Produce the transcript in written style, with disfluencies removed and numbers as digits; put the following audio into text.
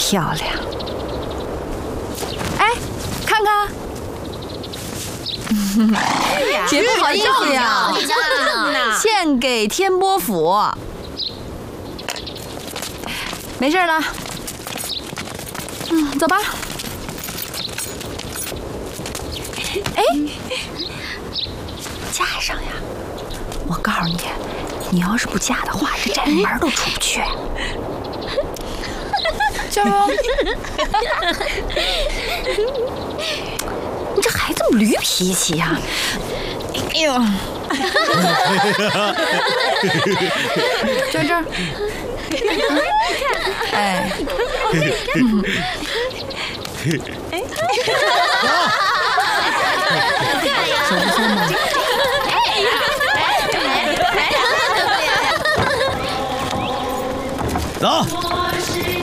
漂亮！哎，看看，别不好意思呀，献给天波府。没事了，走吧。哎，嫁上呀！我告诉你，你要是不嫁的话，这宅门都出不去。加油！你这孩子怎么驴脾气呀？哎呦！就这儿。哎。手不酸吗？ 走。